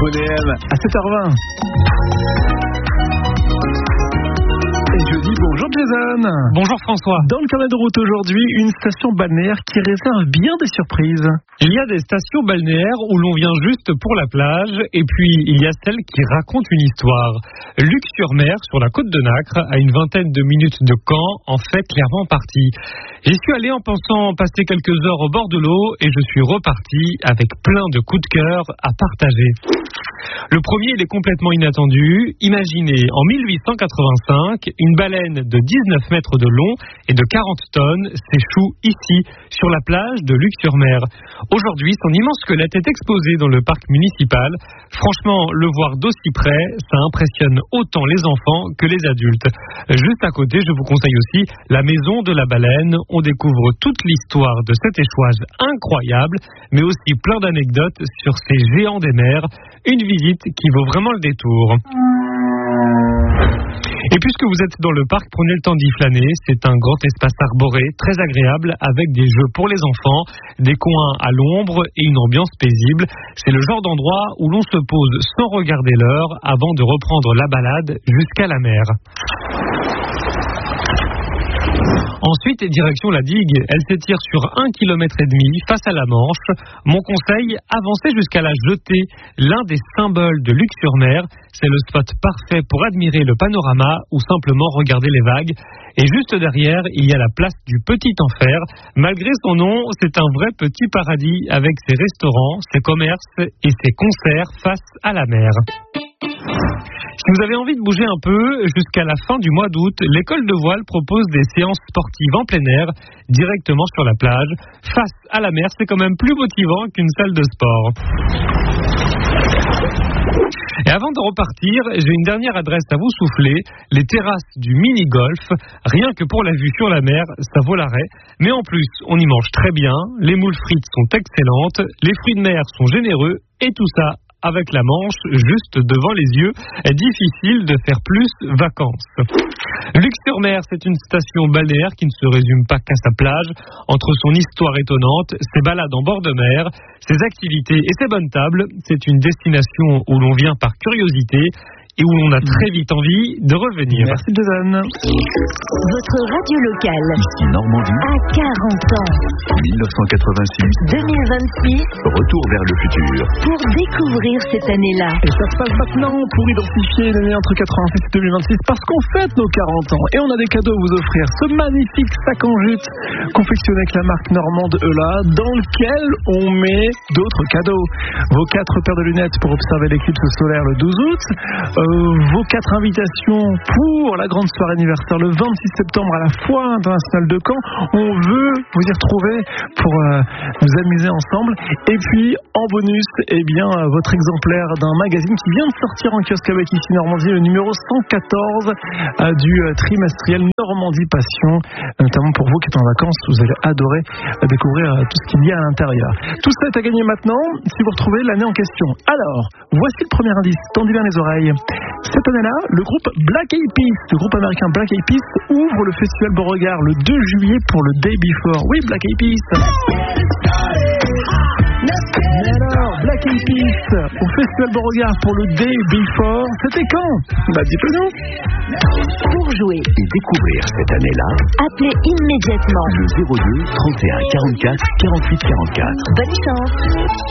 Bonnet M à 7h20. Et je dis bonjour Jason. Bonjour François. Dans le carnet de route aujourd'hui, une station balnéaire qui réserve bien des surprises. Il y a des stations balnéaires où l'on vient juste pour la plage, et puis il y a celles qui racontent une histoire. Luc-sur-Mer, sur la côte de Nacre, à une vingtaine de minutes de Caen, en fait clairement partie. J'y suis allé en pensant passer quelques heures au bord de l'eau, et je suis reparti avec plein de coups de cœur à partager. Le premier, il est complètement inattendu. Imaginez, en 1885, une baleine de 19 mètres de long et de 40 tonnes s'échoue ici, sur la plage de Luc-sur-Mer. Aujourd'hui, son immense squelette est exposé dans le parc municipal. Franchement, le voir d'aussi près, ça impressionne autant les enfants que les adultes. Juste à côté, je vous conseille aussi la maison de la baleine. On découvre toute l'histoire de cet échouage incroyable, mais aussi plein d'anecdotes sur ces géants des mers. Une visite qui vaut vraiment le détour. Et puisque vous êtes dans le parc, prenez le temps d'y flâner. C'est un grand espace arboré, très agréable, avec des jeux pour les enfants, des coins à l'ombre et une ambiance paisible. C'est le genre d'endroit où l'on se pose sans regarder l'heure avant de reprendre la balade jusqu'à la mer. Ensuite, direction la digue. Elle s'étire sur 1,5 km face à la Manche. Mon conseil, avancez jusqu'à la jetée, l'un des symboles de Luc-sur-Mer. C'est le spot parfait pour admirer le panorama ou simplement regarder les vagues. Et juste derrière, il y a la place du Petit Enfer. Malgré son nom, c'est un vrai petit paradis avec ses restaurants, ses commerces et ses concerts face à la mer. Si vous avez envie de bouger un peu, jusqu'à la fin du mois d'août, l'école de voile propose des séances sportives en plein air, directement sur la plage. Face à la mer, c'est quand même plus motivant qu'une salle de sport. Et avant de repartir, j'ai une dernière adresse à vous souffler, les terrasses du mini-golf. Rien que pour la vue sur la mer, ça vaut l'arrêt. Mais en plus, on y mange très bien, les moules frites sont excellentes, les fruits de mer sont généreux, et tout ça avec la Manche juste devant les yeux. Difficile de faire plus vacances. Luc-sur-Mer, c'est une station balnéaire qui ne se résume pas qu'à sa plage. Entre son histoire étonnante, ses balades en bord de mer, ses activités et ses bonnes tables, c'est une destination où l'on vient par curiosité et où l'on a très vite envie de revenir. Merci Jason. Votre radio locale. Ici Normandie. À 40 ans. 1986. 2026. Retour vers le futur. Pour découvrir cette année-là. Et ça se passe maintenant pour identifier l'année entre 86 et 2026 parce qu'on fête nos 40 ans et on a des cadeaux à vous offrir. Ce magnifique sac en jute confectionné avec la marque normande Eula dans lequel on met d'autres cadeaux. Vos 4 paires de lunettes pour observer l'éclipse solaire le 12 août. Vos 4 invitations pour la grande soirée anniversaire le 26 septembre à la Foire internationale de Caen. On veut vous y retrouver pour nous amuser ensemble. Et puis, en bonus, votre exemplaire d'un magazine qui vient de sortir en kiosque avec ici Normandie, le numéro 114 du trimestriel Normandie Passion. Notamment pour vous qui êtes en vacances, vous allez adorer découvrir tout ce qu'il y a à l'intérieur. Tout ça est à gagner maintenant si vous retrouvez l'année en question. Alors, voici le premier indice. Tendez bien les oreilles. Cette année-là, le groupe Black Eyed Peas, le groupe américain Black Eyed Peas, ouvre le festival Beauregard le 2 juillet pour le Day Before. Oui, Black Eyed Peas. Mais alors, Black Eyed Peas au festival Beauregard pour le Day Before, c'était quand? Dites-le nous. Pour jouer Et découvrir cette année-là, appelez immédiatement le 02 31 44 48 44. Bonne chance.